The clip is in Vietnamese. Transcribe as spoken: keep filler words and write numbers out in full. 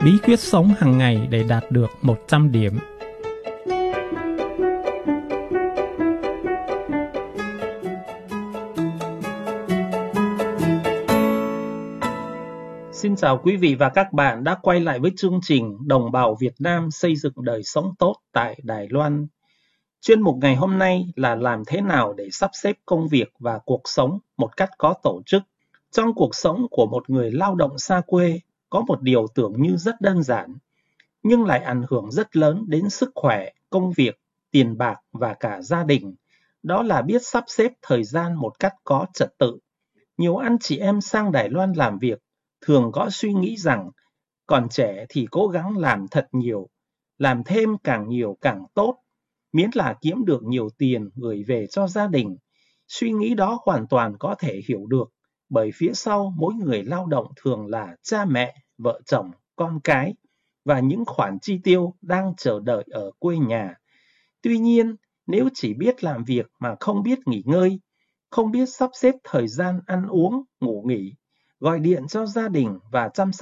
bí quyết sống hàng ngày để đạt được một trăm điểm. Xin chào quý vị và các bạn đã quay lại với chương trình Đồng bào Việt Nam xây dựng đời sống tốt tại Đài Loan. Chuyên mục ngày hôm nay là làm thế nào để sắp xếp công việc và cuộc sống một cách có tổ chức. Trong cuộc sống của một người lao động xa quê, có một điều tưởng như rất đơn giản, nhưng lại ảnh hưởng rất lớn đến sức khỏe, công việc, tiền bạc và cả gia đình. Đó là biết sắp xếp thời gian một cách có trật tự. Nhiều anh chị em sang Đài Loan làm việc thường có suy nghĩ rằng còn trẻ thì cố gắng làm thật nhiều, làm thêm càng nhiều càng tốt, miễn là kiếm được nhiều tiền gửi về cho gia đình. Suy nghĩ đó hoàn toàn có thể hiểu được, bởi phía sau mỗi người lao động thường là cha mẹ, vợ chồng, con cái và những khoản chi tiêu đang chờ đợi ở quê nhà. Tuy nhiên, nếu chỉ biết làm việc mà không biết nghỉ ngơi, không biết sắp xếp thời gian ăn uống, ngủ nghỉ, gọi điện cho gia đình và chăm sóc